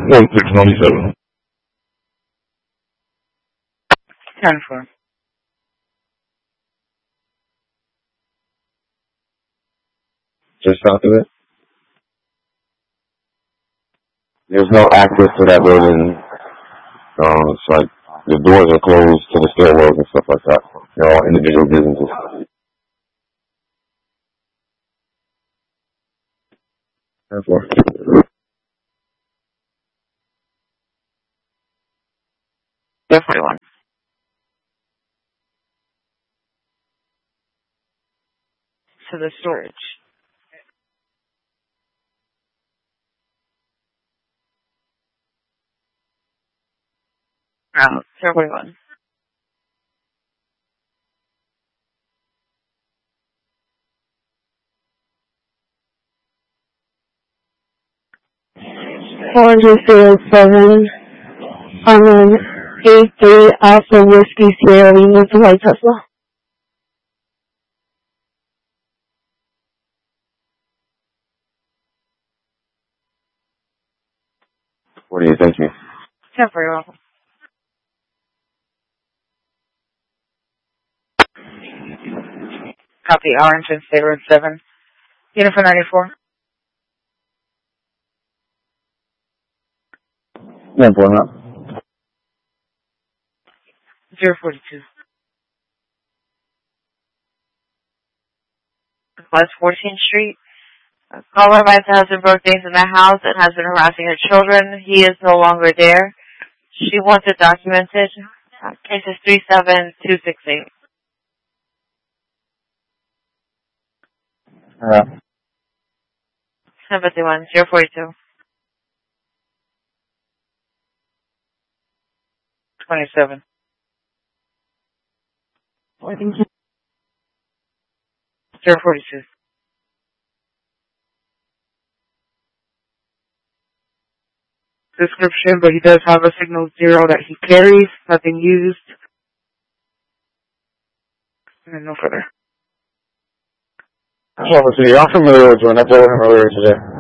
1697. 10-4. Just south of it. There's no access to that building. It's like the doors are closed to the stairwells and stuff like that. They're all individual businesses. Therefore. 41. To the storage. Out. 41. $407 A3 Alpha Whiskey Sierra Lima to White Tesla. What do you think? 10-4. Copy. Arlington State Road 7. Unit for 94. 10-4 now. 042. West 14th Street. A caller advised her husband broke things in the house and has been harassing her children. He is no longer there. She wants it documented. Case is 37268. Yeah. 1051. 042. 27. 042. Description, but he does have a signal 0 that he carries, nothing used, and no further. Officer, I'm familiar with you, and I told him earlier today.